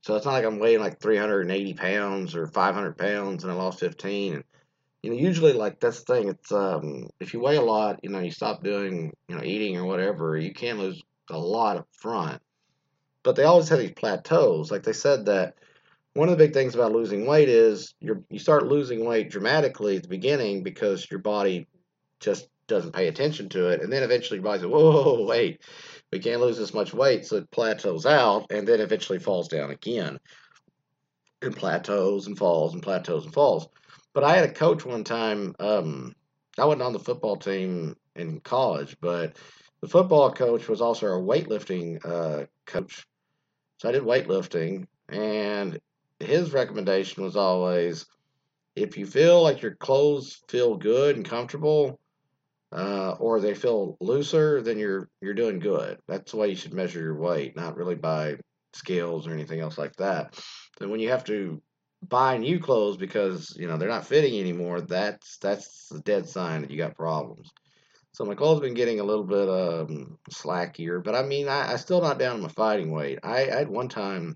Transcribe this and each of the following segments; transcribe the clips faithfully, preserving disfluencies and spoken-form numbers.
So it's not like I'm weighing like three hundred eighty pounds or five hundred pounds and I lost fifteen. And, you know, usually like that's the thing. It's um, if you weigh a lot, you know, you stop doing, you know, eating or whatever, you can lose a lot up front. But they always have these plateaus. Like they said that one of the big things about losing weight is you you start losing weight dramatically at the beginning because your body just doesn't pay attention to it, and then eventually your body says, "Whoa, wait, we can't lose this much weight," so it plateaus out, and then eventually falls down again, and plateaus and falls and plateaus and falls. But I had a coach one time. Um, I wasn't on the football team in college, but the football coach was also our weightlifting uh, coach. So I did weightlifting, and his recommendation was always if you feel like your clothes feel good and comfortable, uh, or they feel looser, then you're you're doing good. That's the way you should measure your weight, not really by scales or anything else like that. Then when you have to buy new clothes because you know they're not fitting anymore, that's that's a dead sign that you got problems. So my clothes have been getting a little bit um, slackier, but I mean I, I still not down to my fighting weight. I, I had one time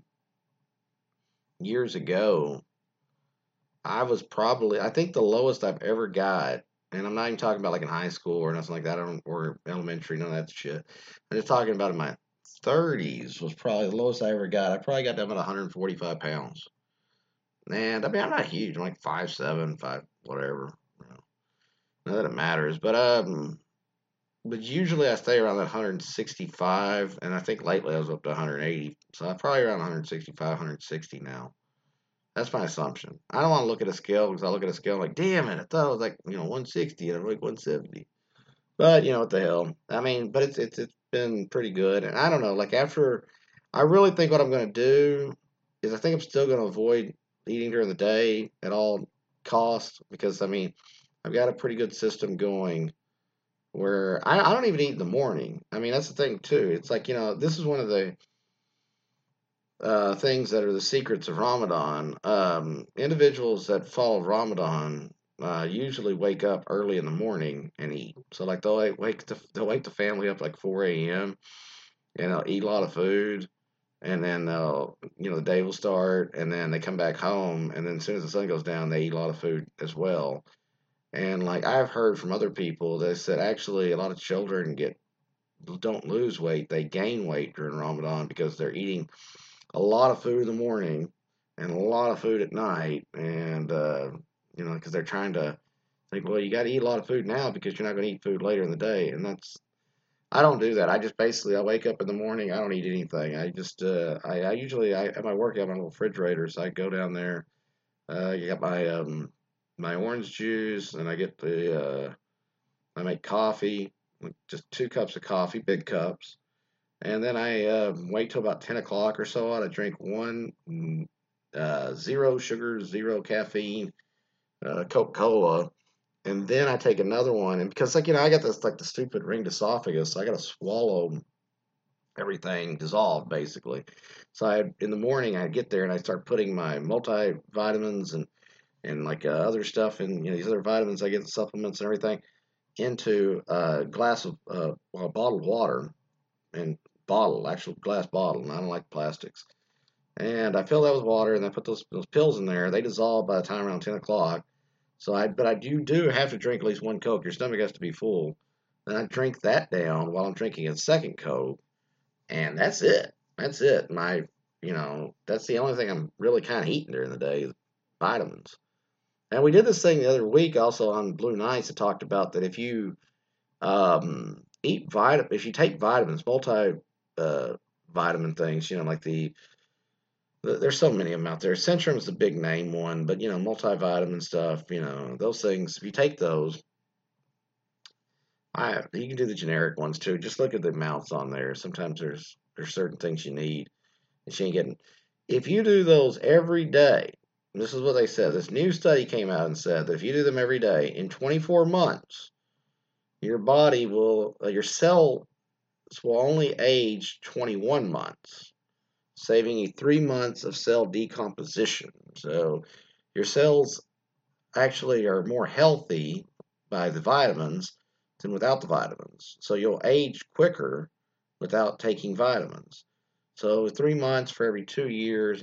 years ago. I was probably I think the lowest I've ever got, and I'm not even talking about like in high school or nothing like that, I don't, or elementary, none of that shit. I'm just talking about in my thirties was probably the lowest I ever got. I probably got down about one hundred forty-five pounds. And I mean, I'm not huge. I'm like five seven, five whatever. You know, not that it matters, but um, but usually I stay around that one hundred sixty-five, and I think lately I was up to one hundred eighty. So I'm probably around one hundred sixty-five, one hundred sixty now. That's my assumption. I don't want to look at a scale because I look at a scale like, damn it, I thought it was like, you know, one sixty and I'm like one seventy. But you know what the hell? I mean, but it's it's it's been pretty good, and I don't know. Like after, I really think what I'm going to do is I think I'm still going to avoid eating during the day at all costs because I mean, I've got a pretty good system going where I, I don't even eat in the morning. I mean, that's the thing too. It's like you know, this is one of the uh, things that are the secrets of Ramadan. Um, individuals that follow Ramadan uh, usually wake up early in the morning and eat. So like they'll wake wake the, they'll wake the family up like four a m and they'll eat a lot of food. And then they'll, you know, the day will start, and then they come back home, and then as soon as the sun goes down, they eat a lot of food as well. And like I've heard from other people, they said actually a lot of children get don't lose weight, they gain weight during Ramadan because they're eating a lot of food in the morning and a lot of food at night, and uh, you know, because they're trying to think, well, you got to eat a lot of food now because you're not going to eat food later in the day, and that's I don't do that. I just basically I wake up in the morning, I don't eat anything. I just uh, I, I usually I at my work I have my little refrigerator, so I go down there. Uh, you got my um my orange juice, and I get the uh, I make coffee, like, just two cups of coffee, big cups. And then I uh, wait till about ten o'clock or so, and I drink one mm, uh, zero sugar, zero caffeine uh, Coca Cola. And then I take another one. And because, like, you know, I got this, like, the stupid ringed esophagus, so I got to swallow everything dissolved, basically. So I, in the morning, I get there and I start putting my multivitamins and, and like, uh, other stuff and, you know, these other vitamins I get, the supplements and everything, into a glass of, uh, well, bottled water and bottle, actual glass bottle, and I don't like plastics. And I fill that with water, and I put those those pills in there. They dissolve by the time around ten o'clock. So I, but I do do have to drink at least one Coke. Your stomach has to be full. And I drink that down while I'm drinking a second Coke, and that's it. That's it. My, you know, that's the only thing I'm really kind of eating during the day is vitamins. And we did this thing the other week also on Blue Nights that talked about that if you um, eat vitamin, if you take vitamins, multi uh, vitamin things, you know, like the, the there's so many of them out there. Centrum's the big name one, but you know, multivitamin stuff, you know, those things. If you take those, I you can do the generic ones too. Just look at the amounts on there. Sometimes there's there's certain things you need, and she ain't getting. If you do those every day, this is what they said. This new study came out and said that if you do them every day in twenty-four months, your body will, uh, your cells will only age twenty-one months, saving you three months of cell decomposition. So your cells actually are more healthy by the vitamins than without the vitamins. So you'll age quicker without taking vitamins. So three months for every two years,